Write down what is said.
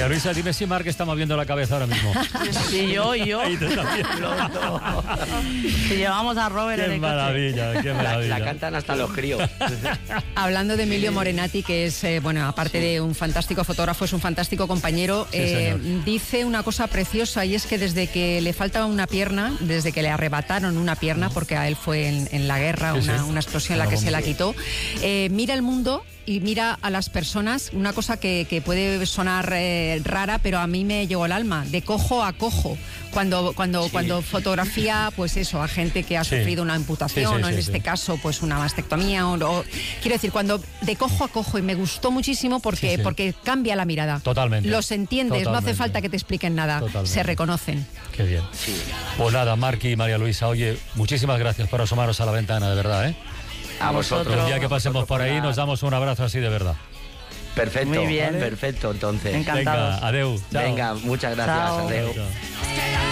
María Luisa, dime si Marc está moviendo la cabeza ahora mismo. Sí, yo. Ahí tú también. Si llevamos a Robert en el coche. Qué maravilla. La cantan hasta los críos. Hablando de Emilio Morenati, que es, aparte de un fantástico fotógrafo, es un fantástico compañero, dice una cosa preciosa, y es que desde que le faltaba una pierna, desde que le arrebataron una pierna, porque a él fue en la guerra una explosión en la que se la quitó, mira el mundo y mira a las personas, una cosa que puede sonar rara, pero a mí me llegó al alma, de cojo a cojo. Cuando fotografía, pues eso, a gente que ha sufrido una amputación, o en este caso, pues una mastectomía, o quiero decir, cuando de cojo a cojo, y me gustó muchísimo porque cambia la mirada. Totalmente. Los entiendes, no hace falta que te expliquen nada, se reconocen. Qué bien. Sí. Pues nada, Marc y María Luisa, oye, muchísimas gracias por asomaros a la ventana, de verdad, ¿eh? A vosotros. El día que pasemos por ahí nos damos un abrazo así de verdad. Perfecto. Muy bien. Perfecto, entonces. Encantados. Venga, adeu. Chao. Venga, muchas gracias. Chao. Adeu. Chao.